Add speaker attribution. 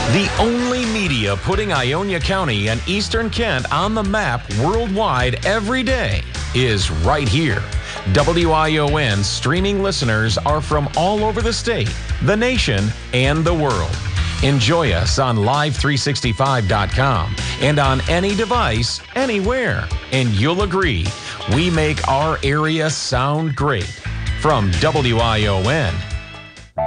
Speaker 1: The only media putting Ionia County and Eastern Kent on the map worldwide every day is right here. WION streaming listeners are from all over the state, the nation, and the world. Enjoy us on live365.com and on any device, anywhere. And you'll agree, we make our area sound great. From WION,